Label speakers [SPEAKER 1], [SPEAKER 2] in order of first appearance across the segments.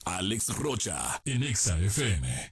[SPEAKER 1] Alex Rocha en Exa FM.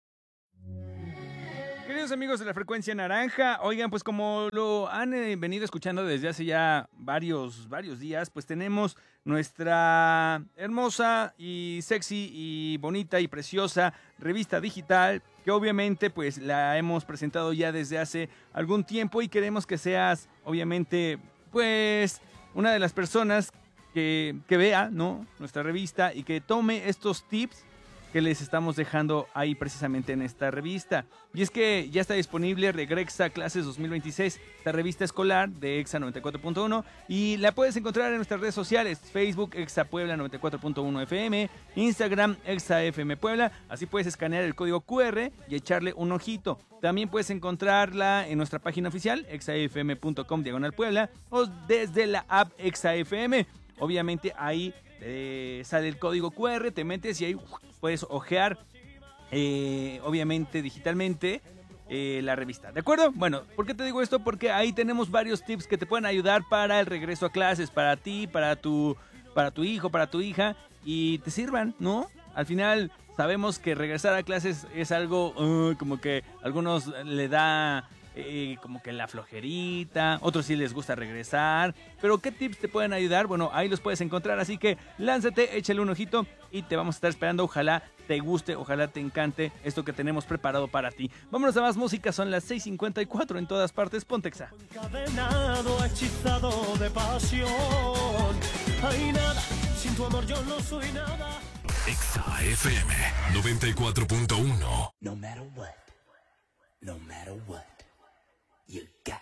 [SPEAKER 2] Queridos amigos de la Frecuencia Naranja, oigan, pues como lo han venido escuchando desde hace ya varios días, pues tenemos nuestra hermosa y sexy y bonita y preciosa revista digital, que obviamente pues la hemos presentado ya desde hace algún tiempo y queremos que seas, obviamente, pues una de las personas que vea, ¿no?, nuestra revista y que tome estos tips que les estamos dejando ahí precisamente en esta revista. Y es que ya está disponible Regresa Clases 2026, esta revista escolar de Exa 94.1, y la puedes encontrar en nuestras redes sociales, Facebook Exa Puebla 94.1 FM, Instagram Exa FM Puebla. Así puedes escanear el código QR y echarle un ojito. También puedes encontrarla en nuestra página oficial exafm.com/Puebla o desde la app Exa FM. Obviamente ahí sale el código QR, te metes y ahí puedes ojear, obviamente digitalmente, la revista. ¿De acuerdo? Bueno, ¿por qué te digo esto? Porque ahí tenemos varios tips que te pueden ayudar para el regreso a clases, para ti, para tu hijo, para tu hija, y te sirvan, ¿no? Al final sabemos que regresar a clases es algo como que a algunos le da como que la flojerita, otros sí les gusta regresar, pero ¿qué tips te pueden ayudar? Bueno, ahí los puedes encontrar, así que lánzate, échale un ojito y te vamos a estar esperando. Ojalá te guste, ojalá te encante esto que tenemos preparado para ti. Vámonos a más música, son las 6:54 en todas partes, ponte Exa.
[SPEAKER 3] Encadenado, hechizado de pasión. Hay nada, sin tu amor yo no soy nada.
[SPEAKER 1] Exa FM 94.1.
[SPEAKER 4] No matter what, you got